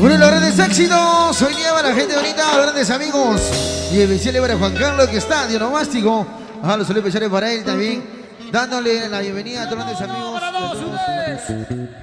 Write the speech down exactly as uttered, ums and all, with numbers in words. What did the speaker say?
Uno de los grandes éxitos. Hoy día para la gente bonita, grandes amigos. Y especial para Juan Carlos, que está de onomástico. Ah, los saludos especiales para él también. Dándole la bienvenida a todos los grandes amigos.